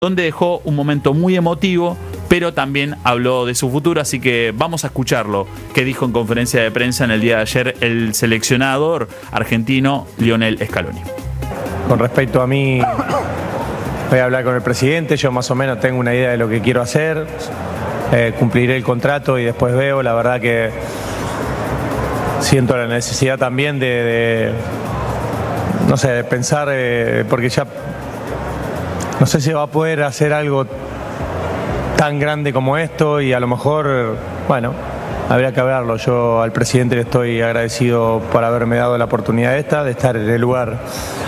donde dejó un momento muy emotivo, pero también habló de su futuro, así que vamos a escucharlo, que dijo en conferencia de prensa en el día de ayer el seleccionador argentino Lionel Scaloni. Con respecto a mí, voy a hablar con el presidente, yo más o menos tengo una idea de lo que quiero hacer, cumpliré el contrato y después veo. La verdad que siento la necesidad también de pensar, porque ya no sé si va a poder hacer algo tan grande como esto y a lo mejor, bueno, habría que hablarlo. Yo al presidente le estoy agradecido por haberme dado la oportunidad de estar en el lugar